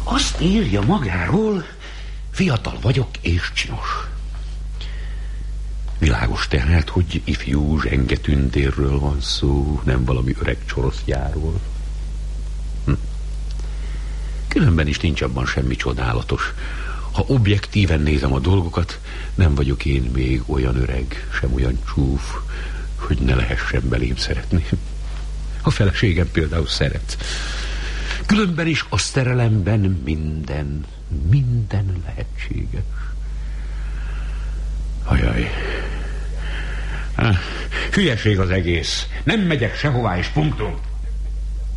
Azt írja magáról, fiatal vagyok és csinos. Világos tehát, hogy ifjú zsenge tündérről van szó, nem valami öreg csoroszjáról. Különben is nincs abban semmi csodálatos. Ha objektíven nézem a dolgokat, nem vagyok én még olyan öreg, sem olyan csúf, hogy ne lehessen belém szeretni. A feleségem például szeret. Különben is a szerelemben minden lehetséges. Ajaj. Hülyeség az egész. Nem megyek sehová, és punktum.